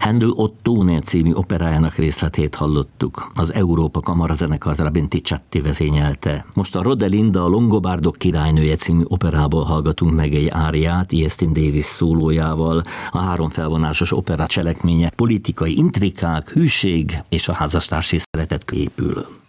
Handel Ottone című operájának részletét hallottuk. Az Európa Kamarazenekar Rabinti-Csatti vezényelte. Most a Rodelinda, a Longobardok királynője című operából hallgatunk meg egy áriát, Iestin Davis szólójával. A 3 felvonásos opera cselekménye politikai intrikák, hűség és a házastársi szeretet épül.